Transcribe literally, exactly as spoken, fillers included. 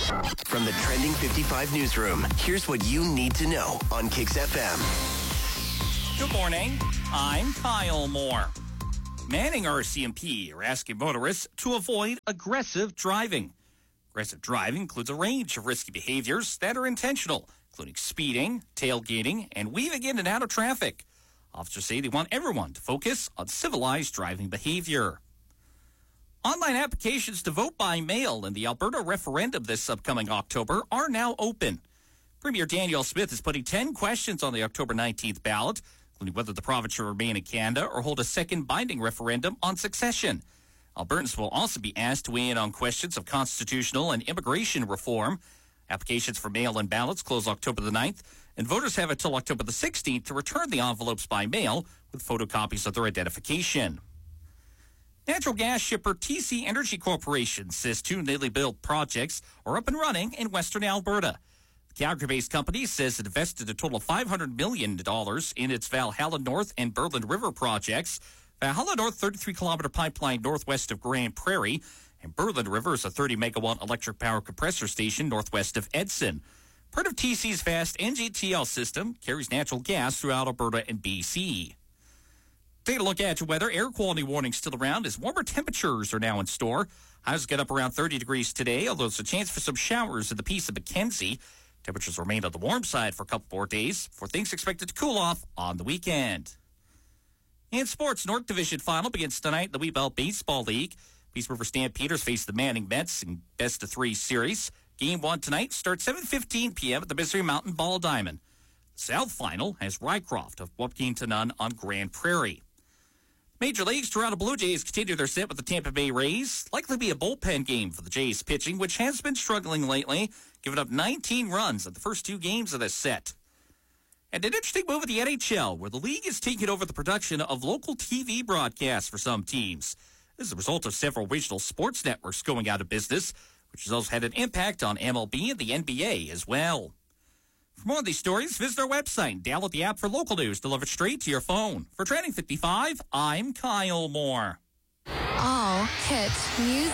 From the Trending fifty-five newsroom, here's what you need to know on Kix F M. Good morning. I'm Kyle Moore. Manning R C M P are asking motorists to avoid aggressive driving. Aggressive driving includes a range of risky behaviors that are intentional, including speeding, tailgating, and weaving in and out of traffic. Officers say they want everyone to focus on civilized driving behavior. Online applications to vote by mail in the Alberta referendum this upcoming October are now open. Premier Danielle Smith is putting ten questions on the October nineteenth ballot, including whether the province should remain in Canada or hold a second binding referendum on succession. Albertans will also be asked to weigh in on questions of constitutional and immigration reform. Applications for mail-in ballots close October the ninth, and voters have until October the sixteenth to return the envelopes by mail with photocopies of their identification. Natural gas shipper T C Energy Corporation says two newly built projects are up and running in Western Alberta. The Calgary-based company says it invested a total of five hundred million dollars in its Valhalla North and Berland River projects. Valhalla North, thirty-three kilometer pipeline northwest of Grand Prairie, and Berland River is a thirty megawatt electric power compressor station northwest of Edson. Part of T C's vast N G T L system carries natural gas throughout Alberta and B C. Take a look at your weather. Air quality warning still around as warmer temperatures are now in store. Highs get up around thirty degrees today, although there's a chance for some showers in the Peace of Mackenzie. Temperatures remain on the warm side for a couple more days before things expected to cool off on the weekend. In sports, North Division final begins tonight in the Wee Belt Baseball League. Peace River Stampeders face the Manning Mets in best of three series. Game one tonight starts seven fifteen p.m. at the Misery Mountain Ball Diamond. The South final has Rycroft of Wapking to None on Grand Prairie. Major Leagues, Toronto Blue Jays continue their set with the Tampa Bay Rays. Likely be a bullpen game for the Jays pitching, which has been struggling lately, giving up nineteen runs in the first two games of this set. And an interesting move at the N H L, where the league is taking over the production of local T V broadcasts for some teams. This is a result of several regional sports networks going out of business, which has also had an impact on M L B and the N B A as well. For more of these stories, visit our website and download the app for local news delivered straight to your phone. For Trending fifty-five, I'm Kyle Moore. All hit music.